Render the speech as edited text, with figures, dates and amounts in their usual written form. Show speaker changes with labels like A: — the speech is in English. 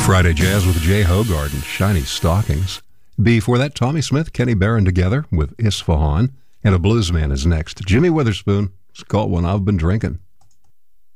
A: Friday Jazz with Jay Hogarth and Shiny Stockings. Before that, Tommy Smith, Kenny Barron together with Isfahan, and a bluesman is next. Jimmy Witherspoon. It's called When I've Been Drinking.